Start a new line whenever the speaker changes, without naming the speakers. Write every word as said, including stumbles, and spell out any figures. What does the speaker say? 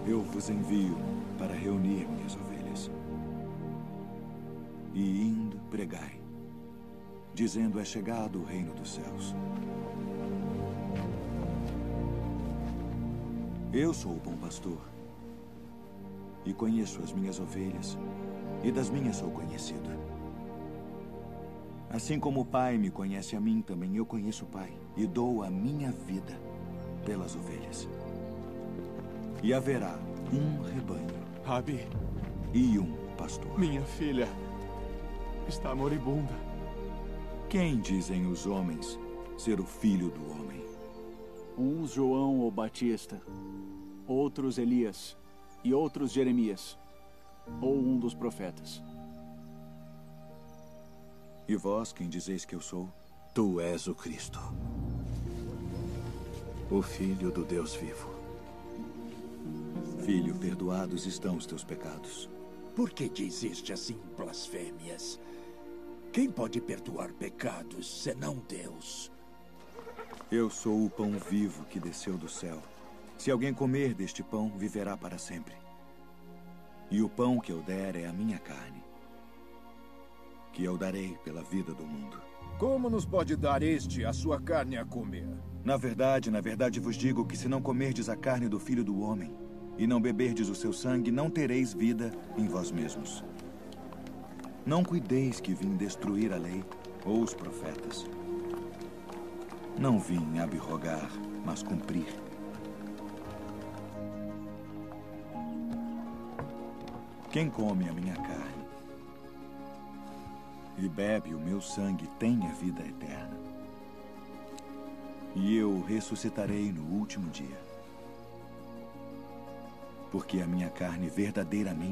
Eu vos envio para reunir minhas ovelhas. E indo, pregai, dizendo: é chegado o reino dos céus. Eu sou o bom pastor, e conheço as minhas ovelhas, e das minhas sou conhecido. Assim como o Pai me conhece a mim, também eu conheço o Pai, e dou a minha vida pelas ovelhas. E haverá um rebanho,
Rabi,
e um pastor.
minha filha está moribunda.
Quem dizem os homens ser o filho do homem?
Uns João o Batista, outros Elias, e outros Jeremias, ou um dos profetas.
E vós, quem dizeis que eu sou?
Tu és o Cristo, o Filho do Deus vivo.
Filho, perdoados estão os teus pecados.
Por que dizeste assim blasfêmias? Quem pode perdoar pecados, senão Deus?
Eu sou o pão vivo que desceu do céu. Se alguém comer deste pão, viverá para sempre. E o pão que eu der é a minha carne, que eu darei pela vida do mundo.
Como nos pode dar este a sua carne a comer?
Na verdade, na verdade vos digo que se não comerdes a carne do Filho do Homem e não beberdes o seu sangue, não tereis vida em vós mesmos. Não cuideis que vim destruir a lei ou os profetas. Não vim abrogar, mas cumprir. Quem come a minha carne e bebe o meu sangue tem a vida eterna. E eu o ressuscitarei no último dia. Porque a minha carne verdadeiramente